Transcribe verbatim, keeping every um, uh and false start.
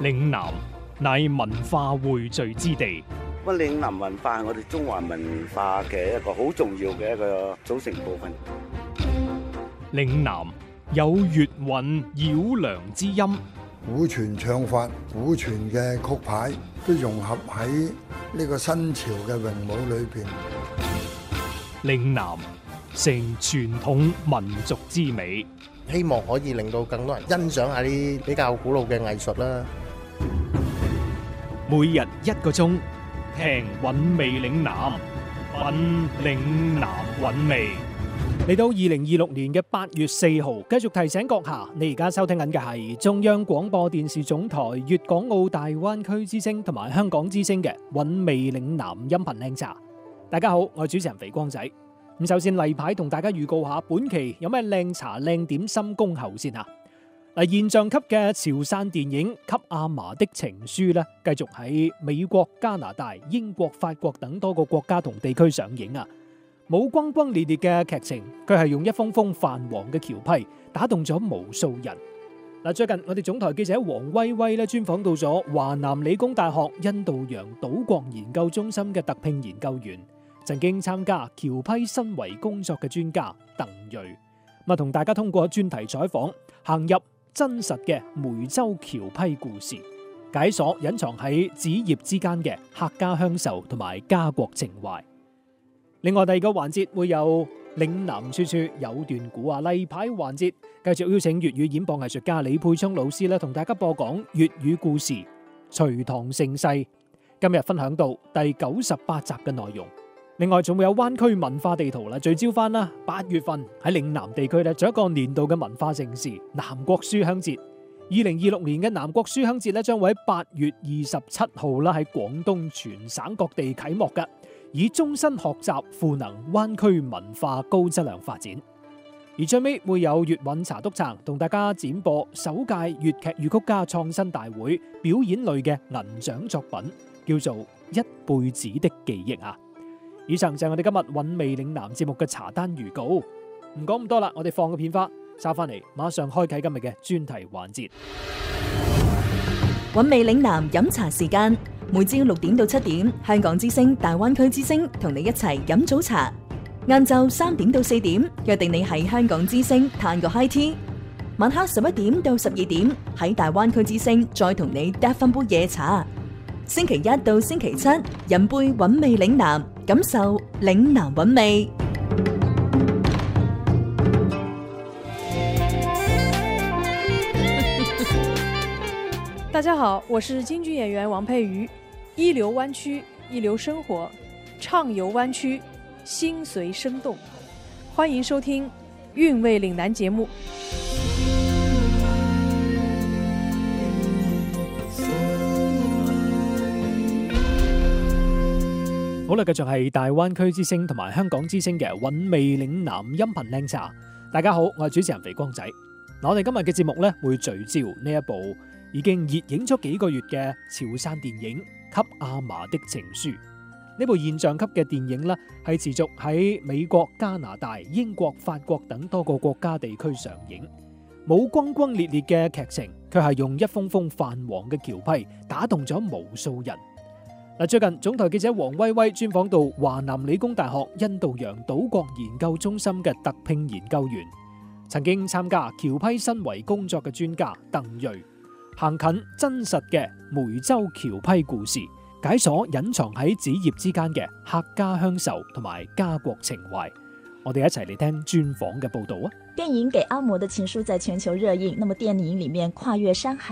嶺南乃文化匯聚之地。 咁嶺南文化係我哋中華文化嘅一個好重要嘅一個組成部分。 嶺南有粵韻繞梁之音， 古傳唱法、古傳嘅曲牌都融合喺呢個新潮嘅詠舞裏邊。 嶺南成傳統民族之美， 希望可以令到更多人欣賞下啲比較古老嘅藝術啦。 每日一個鐘，聽韻味嶺南，品嶺南韻味。嚟到二零二六年嘅八月四號，繼續提醒閣下，你而家收聽緊嘅係中央廣播電視總台粵港澳大灣區之聲同埋香港之聲嘅韻味嶺南音頻靚茶。大家好，我係主持人肥光仔。咁首先例牌同大家預告下，本期有咩靚茶靚點心恭候先啊！嗱，現象級嘅潮汕電影《給阿嫲的情書》咧，繼續喺美國、加拿大、英國、法國等多個國家同地區上映啊！冇轟轟烈烈嘅劇情，佢係用一封封泛黃嘅橋批打動咗無數人。嗱，最近我哋總台記者黃威威咧專訪到咗華南理工大學印度洋島國研究中心嘅特聘研究員，曾經參加橋批申遺工作嘅專家鄧瑞，咁同大家通過專題採訪，行入真實嘅梅州橋批故事，解鎖隱藏喺紙頁之間嘅客家鄉愁同埋家國情懷。另外第二個環節會有嶺南處處有段古啊，例牌環節繼續邀請粵語演播藝術家李佩聰老師咧，同大家播講粵語故事《隋唐盛世》。今日分享到第九十八集嘅內容。另外仲會有灣區文化地圖啦，聚焦翻啦，八月份喺嶺南地區咧，仲有一個年度嘅文化盛事南國書香節。二零二六年嘅南國書香節咧，將會喺八月二十七號啦，喺廣東全省各地啟幕嘅，以終身學習賦能灣區文化高質量發展。而最尾會有粵韻茶督撐同大家展播首屆粵劇粵曲家創新大會表演類嘅銀獎作品，叫做《一輩子的記憶》啊！以上就係我哋今日韻味嶺南節目嘅茶單預告，唔講咁多啦，我哋放個片花，收翻嚟，馬上開啟今日嘅專題環節。 韻味嶺南飲茶時間，每朝六點到七點，香港之聲、大灣區之聲同你一齊飲早茶；晏晝三點到四點，約定你喺香港之聲嘆個 high tea；晚黑十一點到十二點，喺大灣區之聲再同你嗒翻杯夜茶。星期一到星期七，飲杯韻味嶺南，感受嶺南韻味。 大家好，我是京剧演員王佩瑜。一流灣區，一流生活，暢遊灣區，心隨生動。歡迎收聽韻味嶺南節目。 好啦，繼續係大灣區之聲同埋香港之聲嘅韻味嶺南音頻靚茶。大家好，我係主持人肥光仔。嗱，我哋今日嘅節目咧會聚焦呢一部已經熱映咗幾個月嘅潮汕電影《給阿嫲的情書》。呢部現象級嘅電影咧係持續喺美國、加拿大、英國、法國等多個國家地區上映。冇轟轟烈烈嘅劇情，佢係用一封封泛黃嘅橋批打動咗無數人。嗱，最近總台記者黃威威專訪到華南理工大學印度洋島國研究中心嘅特聘研究員，曾經參加橋批申遺工作嘅專家鄧瑞，行近真實嘅梅州橋批故事，解鎖隱藏喺紙頁之間嘅客家鄉愁同埋家國情懷。我哋一齊嚟聽專訪嘅報道啊！ 電影《給阿嬤的情書》在全球熱映，那麼電影裡面跨越山海